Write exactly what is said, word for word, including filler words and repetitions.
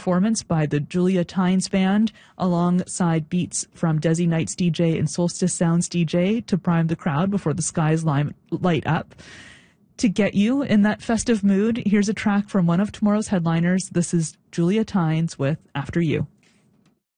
performance by the Julia Tynes Band alongside beats from Desi Nights D J and Solstice Sounds D J to prime the crowd before the skies light up. To get you in that festive mood, here's a track from one of tomorrow's headliners. This is Julia Tynes with After You.